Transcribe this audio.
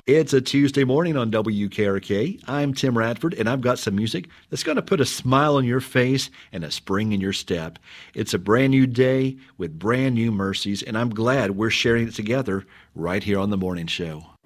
It's a Tuesday morning on WKRK. I'm Tim Radford, and I've got some music that's going to put a smile on your face and a spring in your step. It's a brand new day with brand new mercies, and I'm glad we're sharing it together right here on the morning show.